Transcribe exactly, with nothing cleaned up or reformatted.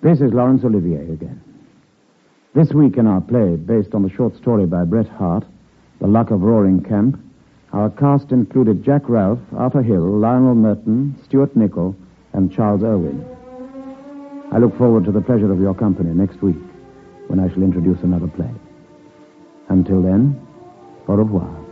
This is Laurence Olivier again. This week in our play, based on the short story by Bret Harte, The Luck of Roaring Camp, our cast included Jack Ralph, Arthur Hill, Lionel Merton, Stuart Nichol, and Charles Irwin. I look forward to the pleasure of your company next week, when I shall introduce another play. Until then, au revoir.